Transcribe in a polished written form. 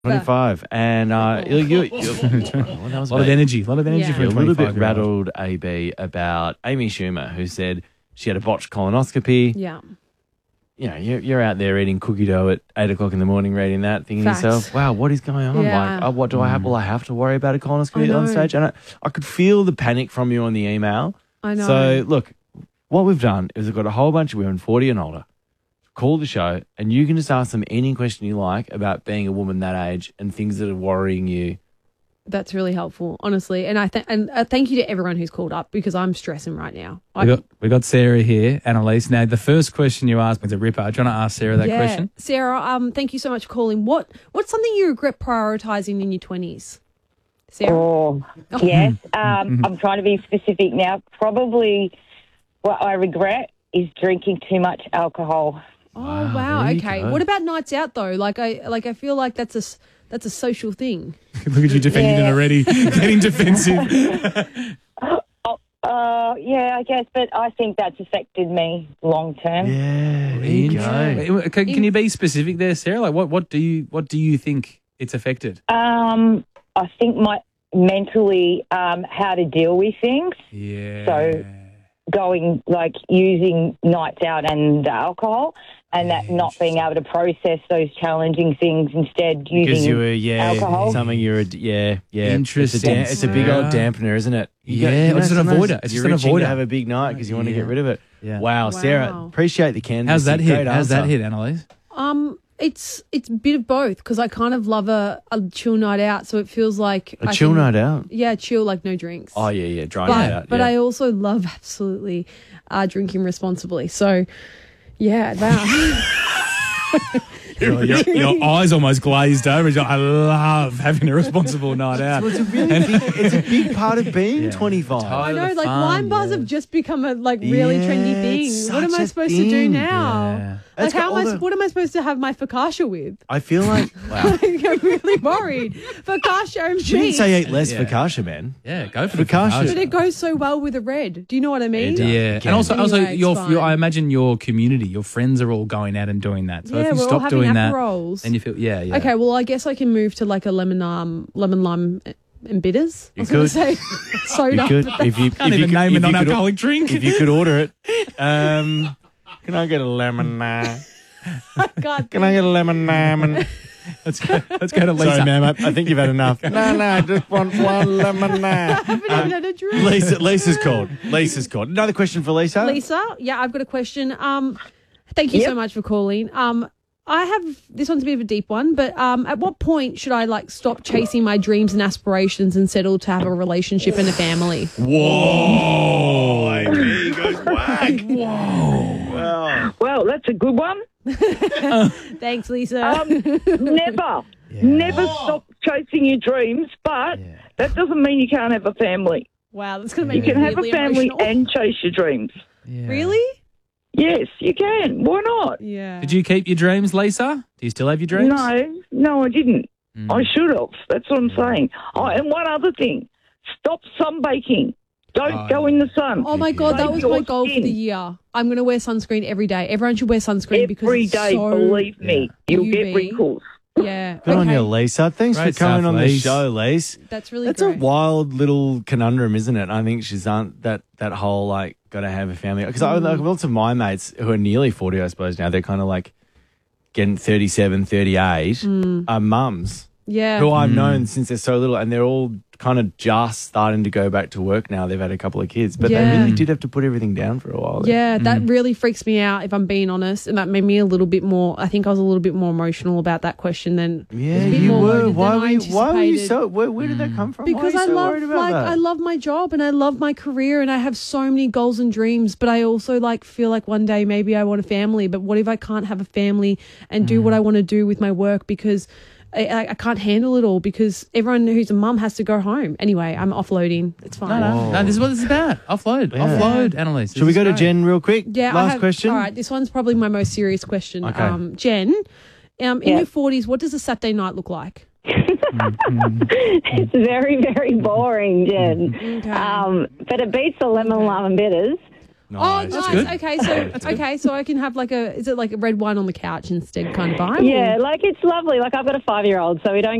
25. And well, that was A lot of energy. A lot of energy Yeah. for a little bit 25-year-old. rattled, AB, about Amy Schumer, who said she had a botched colonoscopy. Yeah. You know, you're out there eating cookie dough at 8 o'clock in the morning, reading that, thinking Facts. to yourself, wow, what is going on? Yeah. Like, what do I have? Will I have to worry about a colonoscopy I on know. stage? And I could feel the panic from you on the email. I know. So, look, what we've done is we've got a whole bunch of women 40 and older. Call the show, and you can just ask them any question you like about being a woman that age and things that are worrying you. That's really helpful, honestly. And thank you to everyone who's called up because I'm stressing right now. We got Sarah here, Annalise. Now, the first question you asked me is a ripper. Do you want to ask Sarah that question? Sarah, thank you so much for calling. What's something you regret prioritising in your 20s? Sarah? Oh, yes. I'm trying to be specific now. Probably what I regret is drinking too much alcohol. Oh, wow. there you Okay. go. What about nights out though? I feel like that's a social thing. Look at you defending it already. Getting defensive. Yeah, I guess, but I think that's affected me long term. Yeah, there you go. Can you be specific there, Sarah? Like, what do you think it's affected? I think mentally how to deal with things. Yeah. So using nights out and alcohol, and that not being able to process those challenging things, instead Because using you were, alcohol. something yeah. Interesting. It's a big old dampener, isn't it? It's an sometimes avoider. It's you're just an itching to avoider. have a big night because you want to get rid of it. Yeah. Wow, Sarah, appreciate the candidacy. How's that hit? Great How's that answer. hit, Annalise? It's a bit of both because I kind of love a chill night out, so it feels like A chill night out? Yeah, chill, like no drinks. Oh, yeah, dry night out. But yeah. I also love absolutely drinking responsibly. So, yeah, that. Your eyes almost glazed over. You're like, I love having a responsible night out. Well, it's a big part of being 25. I know, like wine bars have just become a really trendy thing. it's What am such I a supposed to do thing. now? Yeah. That's got all the- What am I supposed to have my focaccia with? I feel like, wow. Like, I'm really worried. Focaccia and She didn't cheese. say eat less Yeah. focaccia, man. Yeah, go for the Focaccia. But it goes so well with a red. Do you know what I mean? It does. Yeah, Again. and also Anyway, it's fine. I imagine your community, your friends are all going out and doing that. So Yeah, if you we're all stop having doing that, Aperols. then you feel yeah. Okay, well, I guess I can move to like a lemon lime and bitters. You I was going to could. say soda. You could, but if you Can't if you even could- name a if you could- non-alcoholic drink. If you could order it, can I get a lemon? God, Can I get a lemon? Let's go to Lisa. Sorry, ma'am. I think you've had enough. No, I just want one lemon. I haven't even had a drink. Lisa's called. Another question for Lisa. Lisa, yeah, I've got a question. Thank you so much for calling. I have this one's a bit of a deep one, but at what point should I stop chasing my dreams and aspirations and settle to have a relationship and a family? Whoa! There goes whack. Whoa! Well, that's a good one. Thanks, Lisa. Never stop chasing your dreams, but that doesn't mean you can't have a family. Wow, that's going to You make can me have a really family emotional. and chase your dreams. Yeah. Really? Yes, you can. Why not? Yeah. Did you keep your dreams, Lisa? Do you still have your dreams? No, I didn't. I should have. That's what I'm saying. Oh, and one other thing. Stop sunbaking. Don't go in the sun. Oh my God, that Save was your my goal for skin. the year. I'm going to wear sunscreen every day. Everyone should wear sunscreen because Every it's day, so, believe me, you'll get UV. wrinkles. Yeah. Good on okay. you, Lisa. Thanks Great for coming stuff, on the Lise. show, Lise. That's really That's great. a wild little conundrum, isn't it? I think she's that whole got to have a family. Because lots of my mates who are nearly 40, I suppose now, they're kind of getting 37, 38, are mums Yeah. who I've known since they're so little, and they're all kind of just starting to go back to work now. They've had a couple of kids, but they Yeah. really did have to put everything down for a while. Yeah, that really freaks me out if I'm being honest. And that made me a little bit more, I think I was a little bit more emotional about that question than Yeah, it was a bit you more were. loaded Why than were I you? Why were you anticipated. so? Where did that come from? Why Because are you I so love worried about that? I love my job and I love my career and I have so many goals and dreams, but I also feel like one day maybe I want a family, but what if I can't have a family and do what I want to do with my work because I can't handle it all because everyone who's a mum has to go home. Anyway, I'm offloading. It's fine. No, this is what this is about. Offload, Annalise. Should we go to Jen real quick? Yeah, Last question. All right, this one's probably my most serious question. Okay. Jen, in your 40s, what does a Saturday night look like? It's very, very boring, Jen. Okay. But it beats the lemon lime and bitters. Nice. Oh, nice. good. Okay, so I can have is it like a red wine on the couch instead kind of vibe? Yeah, like it's lovely. Like I've got a 5-year-old, so we don't